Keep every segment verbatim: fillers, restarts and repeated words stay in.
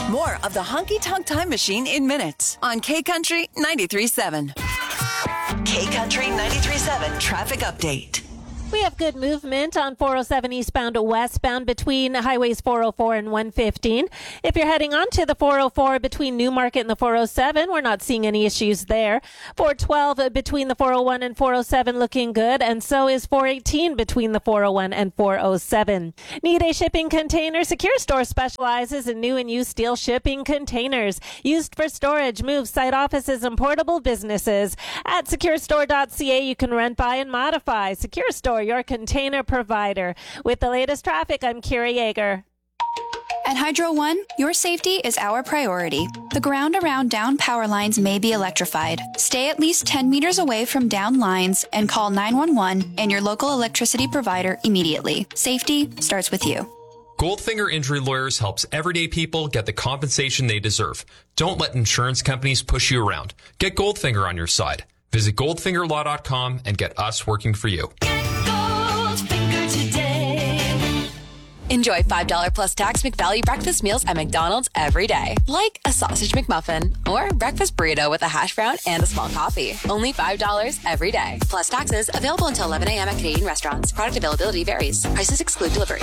More of the Honky Tonk Time Machine in minutes on K Country ninety-three point seven. K Country ninety-three point seven traffic update. We have good movement on four oh seven eastbound to westbound between highways four oh four and one fifteen. If you're heading on to the four oh four between Newmarket and the four oh seven, we're not seeing any issues there. four twelve between the four oh one and four oh seven looking good, and so is four eighteen between the four oh one and four oh seven. Need a shipping container? Secure Store specializes in new and used steel shipping containers used for storage, move, site offices, and portable businesses. At secure store dot c a, you can rent, buy, and modify. Secure Store, your container provider. With the latest traffic, I'm Kira Yeager. At Hydro One, your safety is our priority. The ground around down power lines may be electrified. Stay at least ten meters away from down lines and call nine one one and your local electricity provider immediately. Safety starts with you. Goldfinger Injury Lawyers helps everyday people get the compensation they deserve. Don't let insurance companies push you around. Get Goldfinger on your side. Visit goldfinger law dot com and get us working for you. Goldfinger today. Enjoy five dollars plus tax McValue breakfast meals at McDonald's every day. Like a sausage McMuffin or breakfast burrito with a hash brown and a small coffee. Only five dollars every day. Plus taxes. Available until eleven a.m. at Canadian restaurants. Product availability varies. Prices exclude delivery.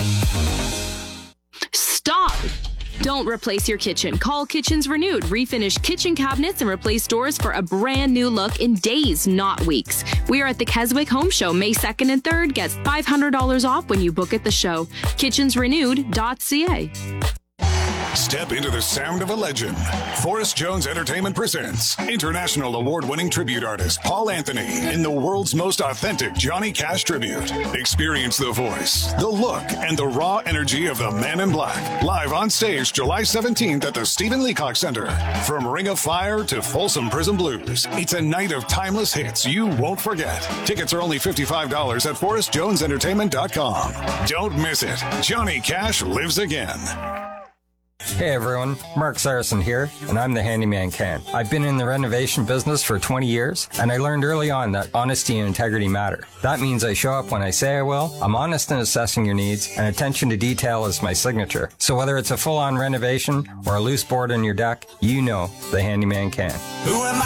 Stop! Don't replace your kitchen. Call Kitchens Renewed. Refinish kitchen cabinets and replace doors for a brand new look in days, not weeks. We are at the Keswick Home Show May second and third. Get five hundred dollars off when you book at the show. kitchens renewed dot c a. Step into the sound of a legend. Forrest Jones Entertainment presents international award-winning tribute artist Paul Anthony in the world's most authentic Johnny Cash tribute. Experience the voice, the look, and the raw energy of the Man in Black. Live on stage July seventeenth at the Stephen Leacock Center. From Ring of Fire to Folsom Prison Blues, it's a night of timeless hits you won't forget. Tickets are only fifty-five dollars at forrest jones entertainment dot com. Don't miss it. Johnny Cash lives again. Hey everyone, Mark Saracen here, and I'm the Handyman Ken. I've been in the renovation business for twenty years, and I learned early on that honesty and integrity matter. That means I show up when I say I will, I'm honest in assessing your needs, and attention to detail is my signature. So whether it's a full-on renovation or a loose board on your deck, you know the Handyman Ken. Who am I?